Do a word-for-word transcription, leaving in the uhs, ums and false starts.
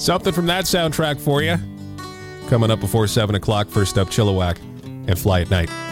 Something from that soundtrack for you. Coming up before seven o'clock, first up Chilliwack and Fly at Night.